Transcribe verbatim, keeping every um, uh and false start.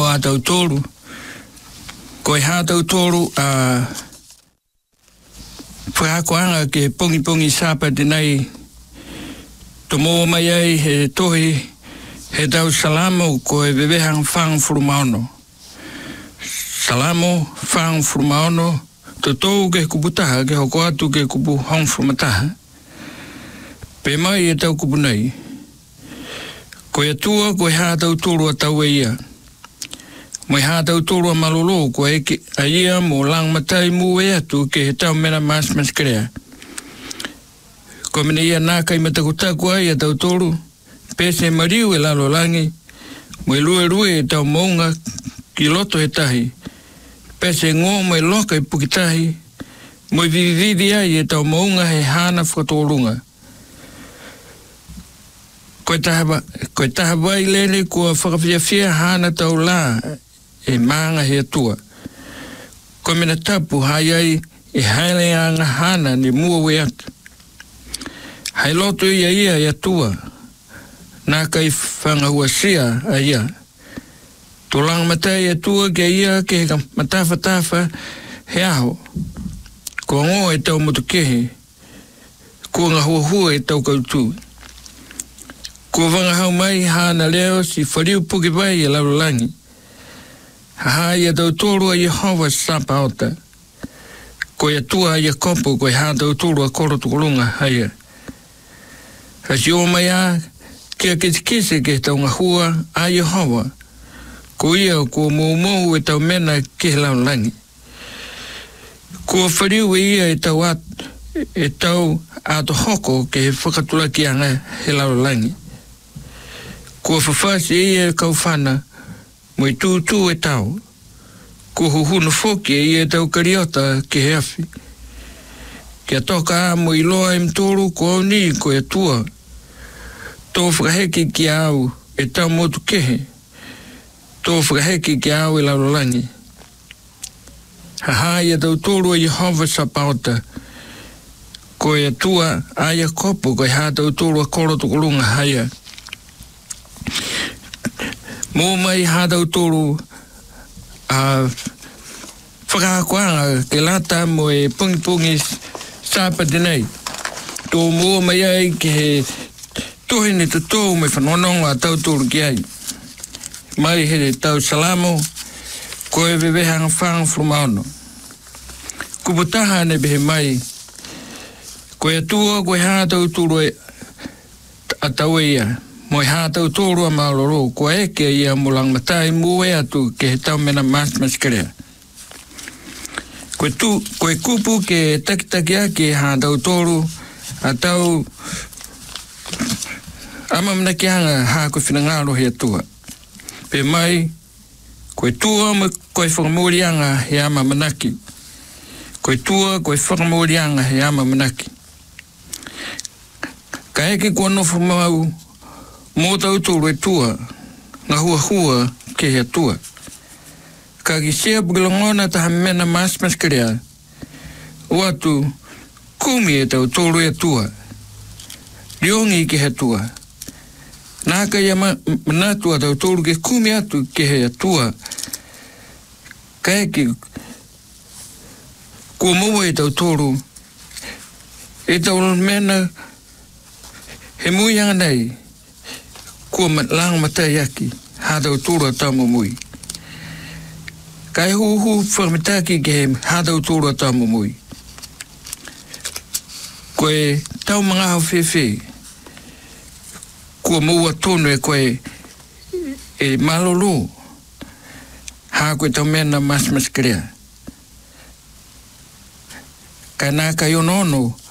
a tau tōru. Ko e hā tau tōru a whakakoanga ke pongi pongi sāpa tenai. To mō mai ai he tohi he tau salamo ko e bebehang whang furumaono. Salamo whang furumaono to tōu ke kuputaha ke hoko atu ke kupu hong furumataha. Pe mai e tau kupu nei. Ko e tua ko e hā tau tōru a tau e ia. Mo e hā tau tōru a malolo ko e ke a ia mo lang matai mu e atu ke he tau mena mas mas krea. Ko mene ia nā kai matakutaku ai a tau tōru. Pese mariu e lalo langi. Mo e rue rue e tau maunga ki loto he tahi. Pese ngō mo e loka i pukitahi. Mo e vividi ai e tau maunga he hana whakatōrunga. Koe taha, koe taha wai lele kua whakawhiawhia hana tau la e maanga he atua. Koe mena tapu hai ai e haile anga hana ni mua we atu. Hai loto ia ia e atua. Nā kai whangahua sia a ia. Tō langa matai atua ke ia ke he matafa tafa he aho. Ko ngō e tau motukehe. Ko ngā hua hua e tau kautu. Ko wangahau mai hana leo si whariu puki vai e laulangi. Haha ia tau tōru a Yehova sapa ota. Ko ia tua ia kopo ko i hā tau tōru a koro tukulunga haia. Hasi o mai a kia kisikise ke tau ngahua a Yehova. Ko ia ko mōmou e tau mena ke laulangi. Ko whariu e ia e tau, at, e tau ato hoko ke he whakatulaki anga he laulangi. Ko whawhasi e e kauwhana, mo i tūtū e tau. Ko huhunu whoki e e tau kariota ke he awhi. Kia toka a mo i loa im tōru ko au ni ko e tua. Tō whakaheki ki au e tau motu kehe. Tō whakaheki ki au e laulangi. Haha ia tau tōru a Yehova sapaota. Ko e tua aia kopo ko e hā tau tōru a koro tukulunga haia. Mō mai hā tau tōru a whakakoanga ke lata mo e pungi pungi sāpa tenei. Tō mō mai ai ke he tuhine te tō me whanononga a tau tōru ki ai. Mai he tau salamo ko e wewehanga whanga frumaono. Kuputaha ne behe mai ko e tua ko e hā tau tōru a tau e ia. Mo i hā tau tōru a maororo, ko eke ia mo lang matai mua atu ke he tau mena mas mas karea. Ko e, tu, ko e kupu ke takitaki a ke hā tau tōru a tau ama mana ki hanga hā ko whinangaro he atua. Pe mai, ko e tua mo ko e whakamorianga he ama manaki. Ko e tua ko e whakamorianga he ama manaki. Ka eke kua nofu mau mō tau tōru e tua, ngā hua hua ke he tua. Ka ki sea pukilongona taha mena mas mas karea. O atu, kumi e tau tōru e tua. Riongi ke he tua. Nāka ia manatua tau tōru ke kumi atu ke he tua. Ka eki, kua mua e tau tōru, e tau mena he muianga nei. Kua lang matai aki, hā tau tōru a tau mumui. Kai huhu whakamitaki ke he hā tau tōru a tau mumui. Koe tau mga hau whewhe. Kua mua tonu e koe e malolo. Hā koe tau mena mas mas krea. Kai nā kai ono ono,